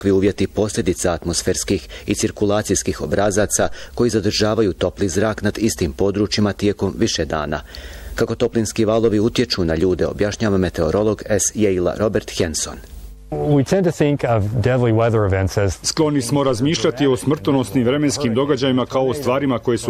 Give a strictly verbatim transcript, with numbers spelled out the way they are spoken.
uvjeti posljedica atmosferskih i cirkulacijskih obrazaca koji zadržavaju topli zrak nad istim područjima tijekom više dana. Kako toplinski valovi utječu na ljude, objašnjava meteorolog S. Yale Robert Henson. Skloni smo razmišljati o smrtonosnim vremenskim događajima kao o stvarima koje su